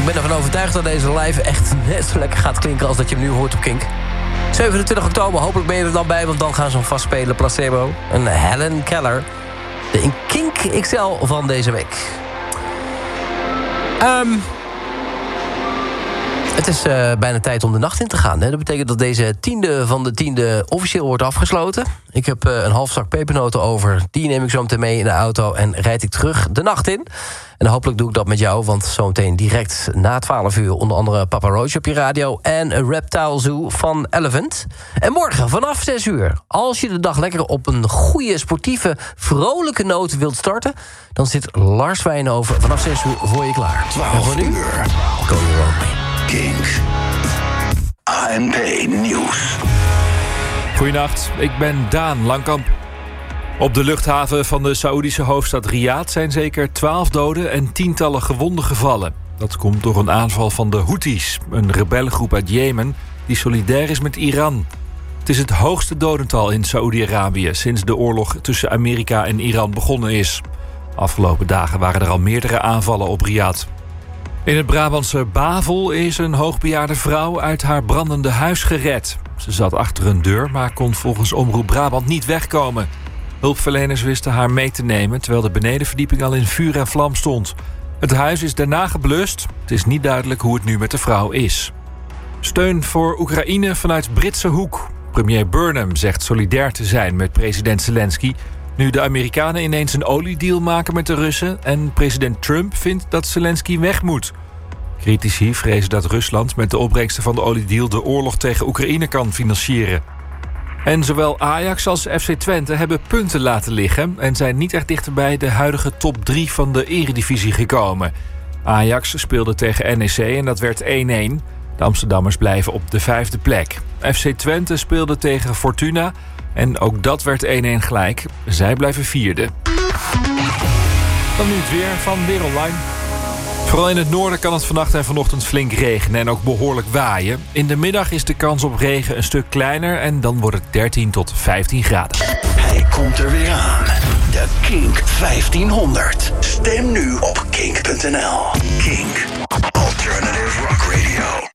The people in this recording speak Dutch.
Ik ben ervan overtuigd dat deze live echt net zo lekker gaat klinken als dat je hem nu hoort op Kink. 27 oktober, hopelijk ben je er dan bij, want dan gaan ze hem vastspelen. Placebo, een Helen Keller. De in Kink XL van deze week. Het is bijna tijd om de nacht in te gaan. Hè? Dat betekent dat deze 10e van de 10e officieel wordt afgesloten. Ik heb een half zak pepernoten over. Die neem ik zo meteen mee in de auto en rijd ik terug de nacht in. En hopelijk doe ik dat met jou, want zometeen direct na 12 uur... onder andere Papa Roach op je radio en Reptile Zoo van Elephant. En morgen vanaf 6 uur, als je de dag lekker op een goede, sportieve, vrolijke noot wilt starten... dan zit Lars Wijnhoven vanaf 6 uur voor je klaar. 12 uur. Go your own way. Kink. ANP Nieuws. Goedenacht, ik ben Daan Langkamp. Op de luchthaven van de Saoedische hoofdstad Riyadh zijn zeker 12 doden en tientallen gewonden gevallen. Dat komt door een aanval van de Houthis, een rebellengroep uit Jemen die solidair is met Iran. Het is het hoogste dodental in Saoedi-Arabië sinds de oorlog tussen Amerika en Iran begonnen is. Afgelopen dagen waren er al meerdere aanvallen op Riyadh. In het Brabantse Bavel is een hoogbejaarde vrouw uit haar brandende huis gered. Ze zat achter een deur, maar kon volgens Omroep Brabant niet wegkomen. Hulpverleners wisten haar mee te nemen, terwijl de benedenverdieping al in vuur en vlam stond. Het huis is daarna geblust. Het is niet duidelijk hoe het nu met de vrouw is. Steun voor Oekraïne vanuit Britse hoek. Premier Burnham zegt solidair te zijn met president Zelensky... nu de Amerikanen ineens een oliedeal maken met de Russen... en president Trump vindt dat Zelensky weg moet. Critici vrezen dat Rusland met de opbrengsten van de oliedeal... de oorlog tegen Oekraïne kan financieren. En zowel Ajax als FC Twente hebben punten laten liggen... en zijn niet echt dichterbij de huidige top 3 van de eredivisie gekomen. Ajax speelde tegen NEC en dat werd 1-1. De Amsterdammers blijven op de 5e plek. FC Twente speelde tegen Fortuna... en ook dat werd 1-1 gelijk. Zij blijven 4e. Dan nu het weer van Weer Online. Vooral in het noorden kan het vannacht en vanochtend flink regenen en ook behoorlijk waaien. In de middag is de kans op regen een stuk kleiner en dan wordt het 13 tot 15 graden. Hij komt er weer aan. De Kink 1500. Stem nu op kink.nl. Kink. Alternative Rock Radio.